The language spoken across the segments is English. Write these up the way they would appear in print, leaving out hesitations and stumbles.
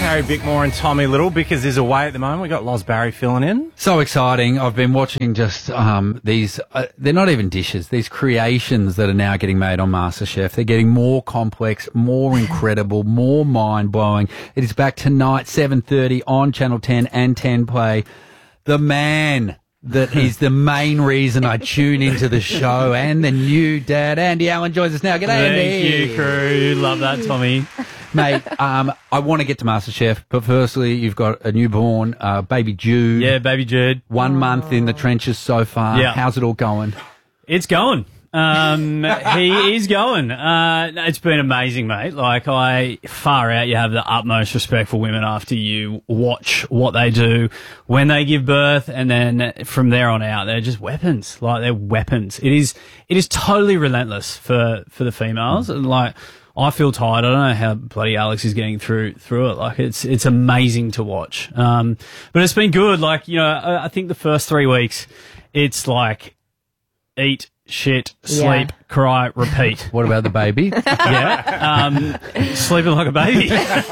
Harry Bickmore and Tommy Little. Bickers is away at the moment. We've got Loz Barry filling in. So exciting. I've been watching just these, they're not even dishes, these creations that are now getting made on MasterChef. They're getting more complex, more incredible, more mind-blowing. It is back tonight, 7:30 on Channel 10 and 10 Play. The man that is the main reason I tune into the show, and the new dad, Andy Allen, joins us now. G'day, Andy. Thank you, crew. Love that, Tommy. Mate, I want to get to MasterChef, but firstly, you've got a newborn, baby Jude. Yeah, baby Jude. 1 month in the trenches so far. Yeah. How's it all going? It's going. He is going. It's been amazing, mate. Like, far out, you have the utmost respect for women after you watch what they do when they give birth, and then from there on out, they're just weapons. Like, they're weapons. It is totally relentless for the females. And like, I feel tired. I don't know how bloody Alex is getting through it. Like, it's amazing to watch. But it's been good. Like, you know, I think the first 3 weeks, it's like eat, shit, sleep, cry, repeat. What about the baby? Yeah. Sleeping like a baby.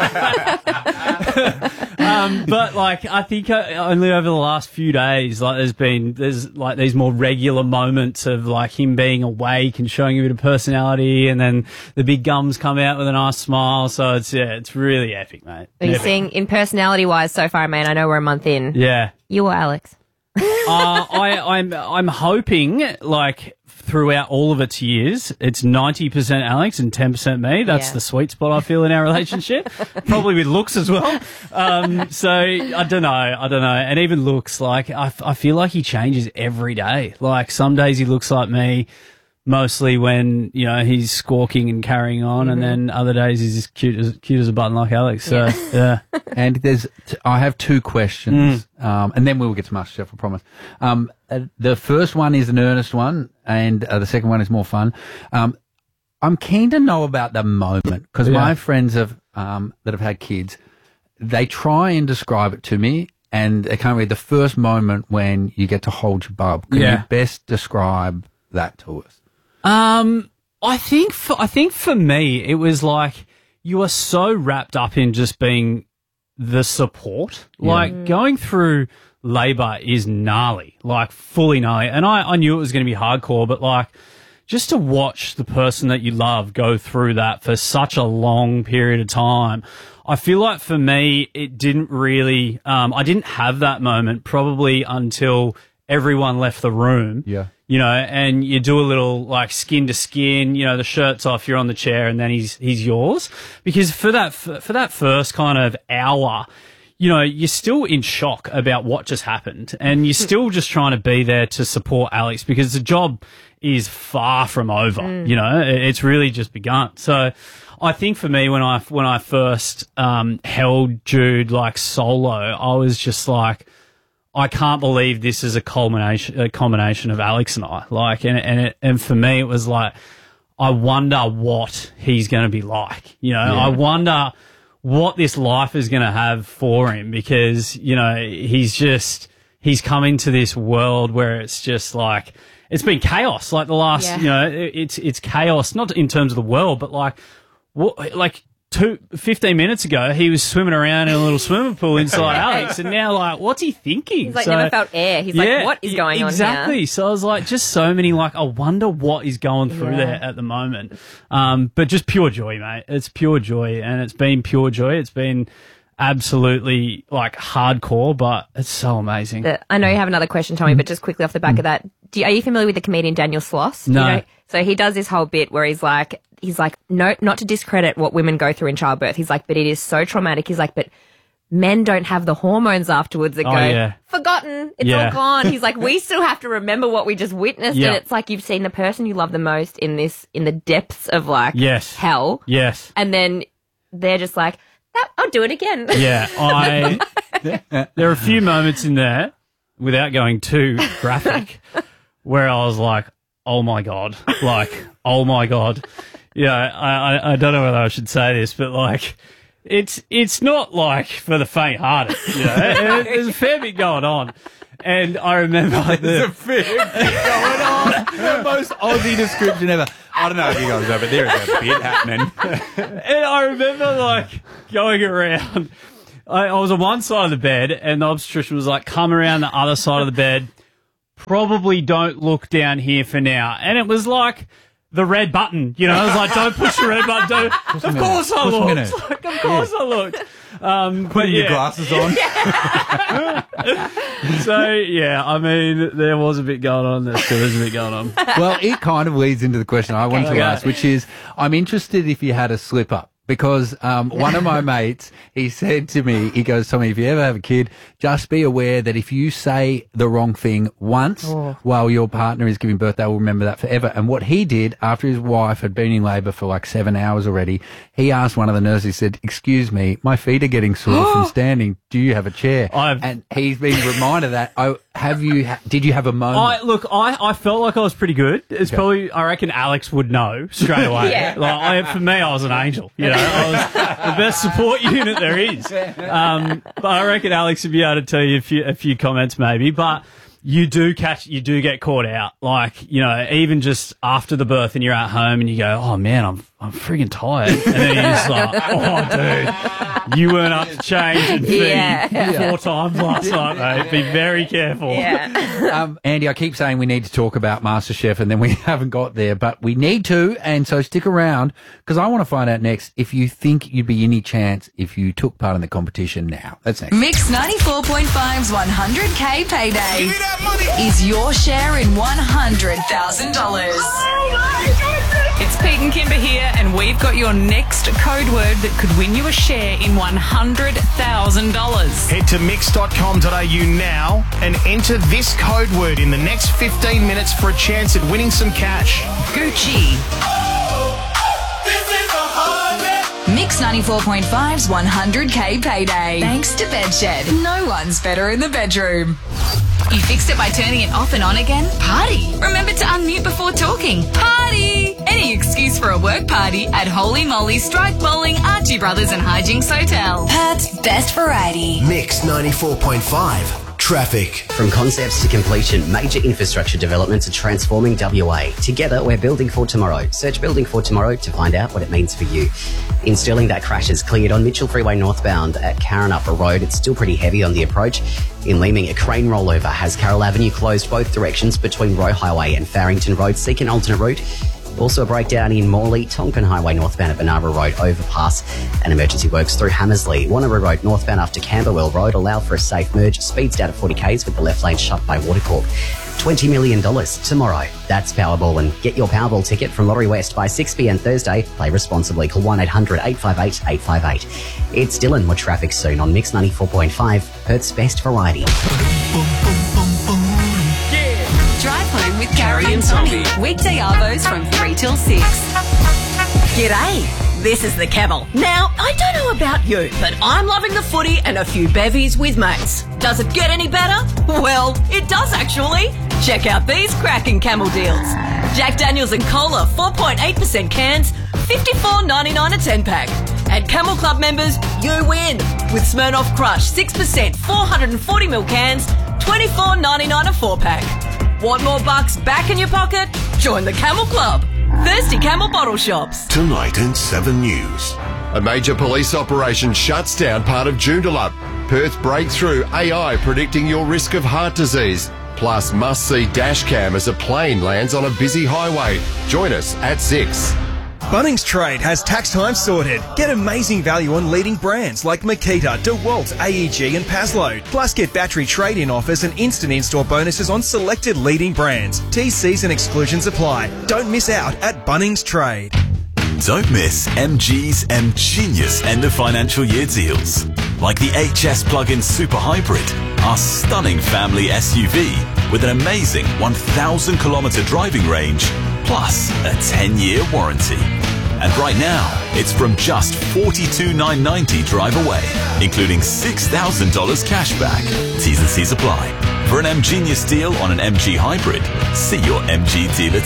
But like, I think only over the last few days, like there's like these more regular moments of like him being awake and showing a bit of personality, and then the big gums come out with a nice smile. So it's really epic, mate. Are you seeing in personality wise so far, mate? I know we're a month in. Yeah. You or Alex? I'm hoping, like, throughout all of its years, it's 90% Alex and 10% me. That's the sweet spot I feel in our relationship. Probably with looks as well. So I don't know. And even looks, like, I feel like he changes every day. Like, some days he looks like me, mostly when, you know, he's squawking and carrying on, and then other days he's just cute as a button like Alex. So, yeah. And I have 2 questions, and then we'll get to MasterChef, I promise. The first one is an earnest one, and the second one is more fun. I'm keen to know about the moment, because my friends that have had kids, they try and describe it to me, and they can't read the first moment when you get to hold your bub. Can you best describe that to us? I think for me, it was like, you are so wrapped up in just being the support. Like, going through labour is gnarly, like fully gnarly. And I knew it was going to be hardcore, but like, just to watch the person that you love go through that for such a long period of time, I feel like for me, it didn't really, I didn't have that moment probably until everyone left the room. Yeah. You know, and you do a little like skin to skin, you know, the shirt's off, you're on the chair, and then he's yours. Because for that first kind of hour, you know, you're still in shock about what just happened, and you're still just trying to be there to support Alex, because the job is far from over. You know, it's really just begun. So I think for me, when I first held Jude like solo, I was just like, I can't believe this is a combination of Alex and I. Like, and for me, it was like, I wonder what he's going to be like. You know, I wonder what this life is going to have for him, because, you know, he's come into this world where it's just like, it's been chaos. Like the last, you know, it's chaos, not in terms of the world, but like, 15 minutes ago, he was swimming around in a little swimming pool inside Alex, and now, like, what's he thinking? He's like, never felt air. He's like, what is going on here? Exactly. So I was like, just so many, like, I wonder what is going through there at the moment. But just pure joy, mate. It's pure joy, and it's been pure joy. It's been absolutely, like, hardcore, but it's so amazing. I know you have another question, Tommy, but just quickly off the back of that, are you familiar with the comedian Daniel Sloss? No. You know? So he does this whole bit where he's like, no, not to discredit what women go through in childbirth. He's like, but it is so traumatic. He's like, but men don't have the hormones afterwards that go, forgotten, it's all gone. He's like, we still have to remember what we just witnessed. And it's like, you've seen the person you love the most in the depths of like hell. Yes. And then they're just like, I'll do it again. Yeah. There are a few moments in there, without going too graphic, where I was like, oh my God, like, oh my God. Yeah, I don't know whether I should say this, but like, it's not like for the faint-hearted. You know, there's a fair bit going on, and I remember There's a fair bit going on. The most Aussie description ever. I don't know if you guys know, but there is a bit happening. And I remember like going around I was on one side of the bed, and the obstetrician was like, come around the other side of the bed. Probably don't look down here for now. And it was like the red button, you know. I was like, don't push the red button. Of course I looked. Like, of course I looked. Putting your glasses on. So, yeah, I mean, there was a bit going on. There still is a bit going on. Well, it kind of leads into the question I wanted to ask, which is, I'm interested if you had a slip-up. Because one of my mates, he said to me, he goes, Tommy, if you ever have a kid, just be aware that if you say the wrong thing once while your partner is giving birth, they will remember that forever. And what he did after his wife had been in labour for like 7 hours already, he asked one of the nurses, he said, excuse me, my feet are getting sore from standing. Do you have a chair? And he's been reminded that, did you have a moment? I felt like I was pretty good. It's probably, I reckon Alex would know straight away. For me, I was an angel. You know, I was the best support unit there is. But I reckon Alex would be able to tell you a few comments maybe. But you do get caught out. Like, you know, even just after the birth and you're at home and you go, oh man, I'm friggin' tired. And then you're just like, oh dude, you weren't up to change and feed 4 times last night, mate. Be very careful. Yeah. Andy, I keep saying we need to talk about MasterChef and then we haven't got there, but we need to, and so stick around because I want to find out next if you think you'd be any chance if you took part in the competition now. That's next. Mix 94.5's 100K payday is your share in $100,000. It's Pete and Kimber here, and we've got your next code word that could win you a share in $100,000. Head to mix.com.au now and enter this code word in the next 15 minutes for a chance at winning some cash. Gucci. Mix 94.5's 100K payday. Thanks to Bedshed. No one's better in the bedroom. You fixed it by turning it off and on again? Party! Remember to unmute before talking. Party! Any excuse for a work party at Holy Moly, Strike Bowling, Archie Brothers and Hijinks Hotel. Perth's best variety. Mix 94.5. Traffic. From concepts to completion, major infrastructure developments are transforming WA. Together, we're building for tomorrow. Search Building for Tomorrow to find out what it means for you. In Stirling, that crash is cleared on Mitchell Freeway northbound at Karrinyup Road. It's still pretty heavy on the approach. In Leeming, a crane rollover has Carroll Avenue closed both directions between Roe Highway and Farrington Road. Seek an alternate route. Also a breakdown in Morley, Tonkin Highway northbound at Banara Road overpass and emergency works through Hammersley. Wanneroo Road northbound after Camberwell Road. Allow for a safe merge. Speeds down to 40 k's with the left lane shut by Watercorp. $20 million tomorrow. That's Powerball, and get your Powerball ticket from Lottery West by 6 p.m. Thursday. Play responsibly. Call 1-800-858-858. It's Dylan with traffic soon on Mix 94.5, Perth's best variety. Drive home with Carrie and Tommy. Weekday arvos from 3 till 6. G'day. This is the Camel. Now, I don't know about you, but I'm loving the footy and a few bevies with mates. Does it get any better? Well, it does actually. Check out these cracking Camel deals. Jack Daniels and Cola 4.8% cans, $54.99 a 10-pack. At Camel Club members, you win with Smirnoff Crush 6% 440ml cans, $24.99 a 4-pack. Want more bucks back in your pocket? Join the Camel Club. Thirsty Camel bottle shops. Tonight in 7 News. A major police operation shuts down part of Joondalup. Perth breakthrough AI predicting your risk of heart disease. Plus must-see dash cam as a plane lands on a busy highway. Join us at 6. Bunnings Trade has tax time sorted. Get amazing value on leading brands like Makita, DeWalt, AEG and Paslow. Plus get battery trade-in offers and instant in-store bonuses on selected leading brands. TCs and exclusions apply. Don't miss out at Bunnings Trade. Don't miss MG's MGenius end of financial year deals. Like the HS plug-in Super Hybrid, our stunning family SUV with an amazing 1,000 kilometre driving range, plus a 10-year warranty. And right now, it's from just $42,990 drive away, including $6,000 cash back. T's and C's apply. For an MGenius deal on an MG Hybrid, see your MG dealer